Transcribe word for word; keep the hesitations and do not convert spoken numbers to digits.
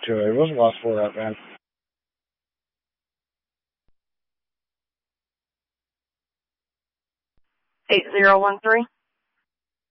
to it. It was a lost for that, man. eight zero one three.